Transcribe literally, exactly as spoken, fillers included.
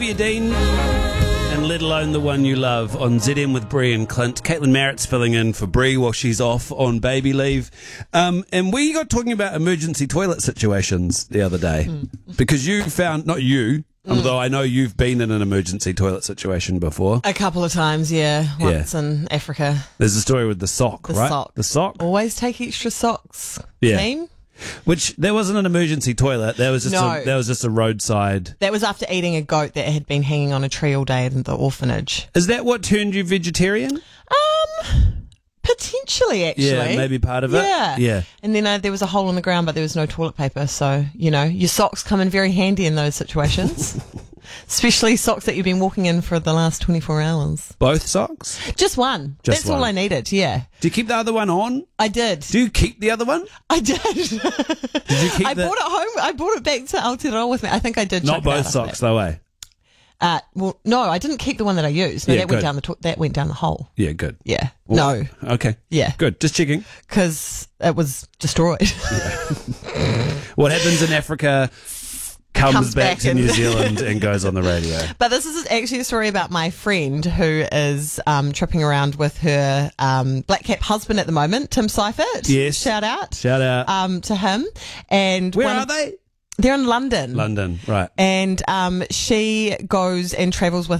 Your Dean, and let alone the one you love on Z M with Bree and Clint. Caitlin Merritt's filling in for Bree while she's off on baby leave. Um, and we got talking about emergency toilet situations the other day mm. because you found, not you, mm. although I know you've been in an emergency toilet situation before. A couple of times, yeah. Once yeah. in Africa. There's a story with the sock, the right? Sock. The sock. Always take extra socks. Yeah. Clean. Which, there wasn't an emergency toilet. There was just no. a, there was just a roadside. That was after eating a goat that had been hanging on a tree all day in the orphanage. Is that what turned you vegetarian? Um, potentially, actually. Yeah, maybe part of it. Yeah. Yeah. And then uh, there was a hole in the ground, but there was no toilet paper. So, you know, your socks come in very handy in those situations. Especially socks that you've been walking in for the last twenty-four hours. Both socks? Just one. Just That's one. all I needed, yeah. Do you keep the other one on? I did. Do you keep the other one? I did. Did you keep I the... brought it home. I brought it back to Aotearoa with me. I think I did. Not both socks, though, eh? Uh, well, no, I didn't keep the one that I used. No, yeah, that good. went down the to- that went down the hole. Yeah, good. Yeah. Well, no. Okay. Yeah. Good. Just checking. Because it was destroyed. Yeah. What happens in Africa comes, comes back, back to and New Zealand and goes on the radio. But this is actually a story about my friend who is um, tripping around with her um, black cap husband at the moment, Tim Seifert. Yes. Shout out. Shout out. Um, to him. And Where one are of, they? They're in London. London, right. And um, she goes and travels with